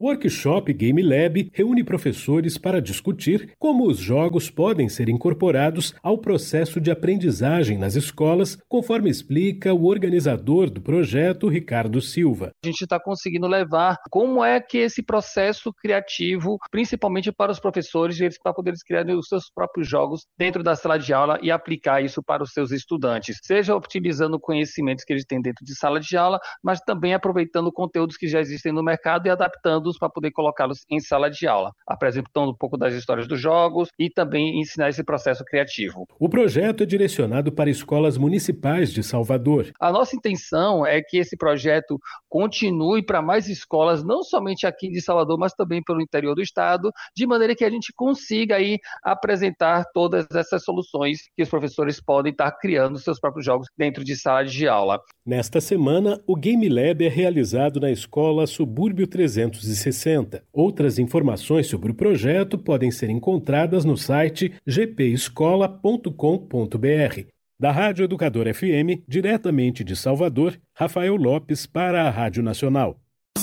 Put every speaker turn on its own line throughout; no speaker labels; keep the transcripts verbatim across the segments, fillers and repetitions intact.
O workshop Game Lab reúne professores para discutir como os jogos podem ser incorporados ao processo de aprendizagem nas escolas, conforme explica o organizador do projeto, Ricardo Silva.
A gente está conseguindo levar como é que esse processo criativo, principalmente para os professores, eles para poderem criar os seus próprios jogos dentro da sala de aula e aplicar isso para os seus estudantes, seja utilizando conhecimentos que eles têm dentro de sala de aula, mas também aproveitando conteúdos que já existem no mercado e adaptando para poder colocá-los em sala de aula, apresentando um pouco das histórias dos jogos e também ensinar esse processo criativo.
O projeto é direcionado para escolas municipais de Salvador.
A nossa intenção é que esse projeto continue para mais escolas, não somente aqui de Salvador, mas também pelo interior do estado, de maneira que a gente consiga aí apresentar todas essas soluções que os professores podem estar criando seus próprios jogos dentro de sala de aula.
Nesta semana, o Game Lab é realizado na Escola Subúrbio trezentos e sessenta. Outras informações sobre o projeto podem ser encontradas no site g p escola ponto com ponto b r. Da Rádio Educador F M, diretamente de Salvador, Rafael Lopes para a Rádio Nacional.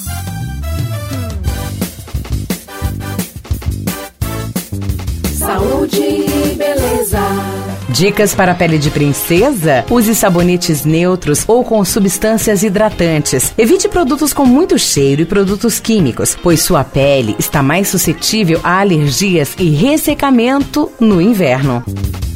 Saúde e beleza.
Dicas para a pele de princesa? Use sabonetes neutros ou com substâncias hidratantes. Evite produtos com muito cheiro e produtos químicos, pois sua pele está mais suscetível a alergias e ressecamento no inverno.